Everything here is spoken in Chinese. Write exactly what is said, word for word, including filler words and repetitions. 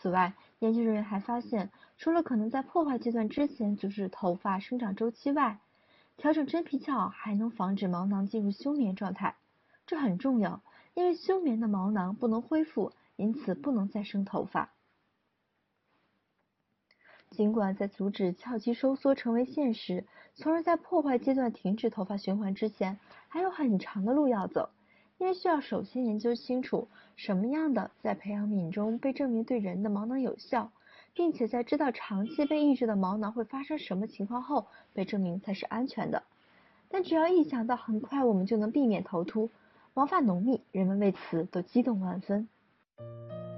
此外，研究人员还发现，除了可能在破坏阶段之前阻止头发生长周期外，调整真皮鞘还能防止毛囊进入休眠状态。这很重要，因为休眠的毛囊不能恢复，因此不能再生头发。尽管在阻止鞘肌收缩成为现实，从而在破坏阶段停止头发循环之前，还有很长的路要走。因为需要首先研究清楚什么样的在培养皿中被证明对人的毛囊有效，并且在知道长期被抑制的毛囊会发生什么情况后，被证明才是安全的。但只要一想到很快我们就能避免头秃，毛发浓密，人们为此都激动万分。